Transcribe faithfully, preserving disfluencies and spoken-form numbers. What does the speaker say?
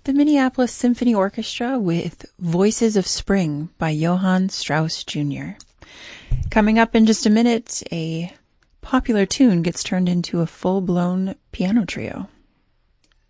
the Minneapolis Symphony Orchestra with Voices of Spring by Johann Strauss Junior Coming up in just a minute, a popular tune gets turned into a full-blown piano trio.